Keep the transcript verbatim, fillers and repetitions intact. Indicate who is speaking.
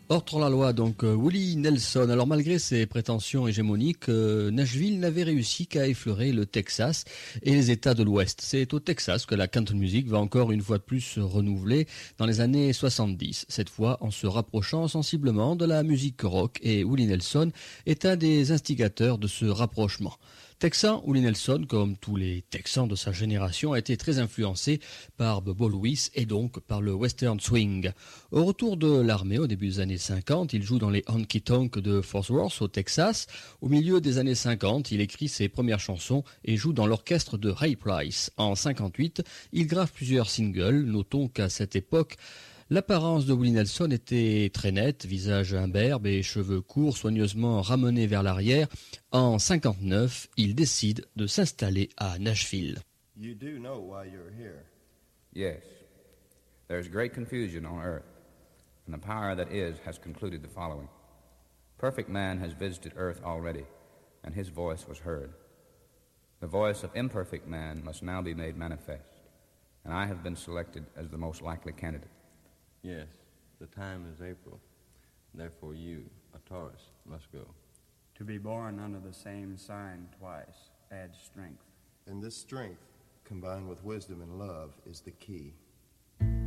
Speaker 1: Hors-la-loi, donc euh, Willie Nelson. Alors malgré ses prétentions hégémoniques, euh, Nashville n'avait réussi qu'à effleurer le Texas et les États de l'Ouest. C'est au Texas que la country music va encore une fois de plus se renouveler dans les années soixante-dix, cette fois en se rapprochant sensiblement de la musique rock, et Willie Nelson est un des instigateurs de ce rapprochement. Texan, Willie Nelson, comme tous les Texans de sa génération, a été très influencé par Bobo Lewis et donc par le western swing. Au retour de l'armée, au début des années cinquante, il joue dans les Honky Tonk de Fort Worth, au Texas. Au milieu des années cinquante, il écrit ses premières chansons et joue dans l'orchestre de Ray Price. En cinquante-huit, il grave plusieurs singles. Notons qu'à cette époque, l'apparence de Willie Nelson était très nette, visage imberbe et cheveux courts soigneusement ramenés vers l'arrière. En cinquante-neuf, il décide de s'installer à Nashville.
Speaker 2: You do know why you're here.
Speaker 3: Yes. There is great confusion on earth, and the power that is has concluded the following. Perfect man has visited earth already, and his voice was heard. The voice of imperfect man must now be made manifest, and I have been selected as the most likely candidate.
Speaker 2: Yes, the time is April. Therefore you, a Taurus, must go.
Speaker 4: To be born under the same sign twice adds strength.
Speaker 2: And this strength, combined with wisdom and love, is the key.